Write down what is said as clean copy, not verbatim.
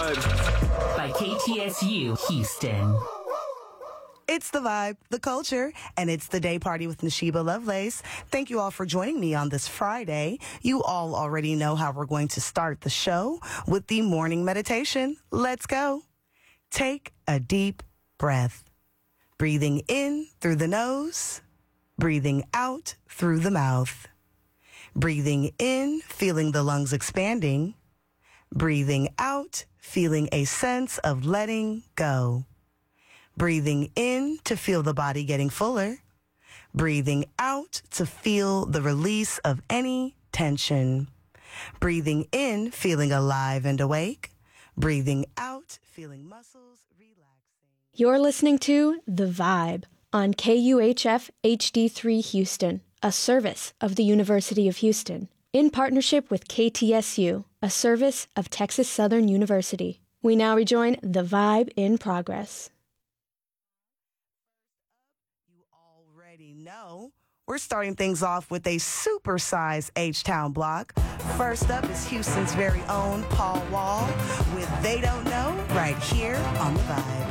By KTSU Houston. It's the vibe, the culture, and it's the day party with Nashiba Lovelace. Thank you all for joining me on this Friday. You all already know how we're going to start the show with the morning meditation. Let's go. Take a deep breath. Breathing in through the nose, breathing out through the mouth. Breathing in, feeling the lungs expanding. Breathing out, feeling a sense of letting go. Breathing in to feel the body getting fuller. Breathing out to feel the release of any tension. Breathing in, feeling alive and awake. Breathing out, feeling muscles relaxing. You're listening to The Vibe on KUHF HD3 Houston, a service of the University of Houston, in partnership with KTSU, a service of Texas Southern University. We now rejoin The Vibe in progress. You already know we're starting things off with a supersized H-Town block. First up is Houston's very own Paul Wall with They Don't Know right here on The Vibe.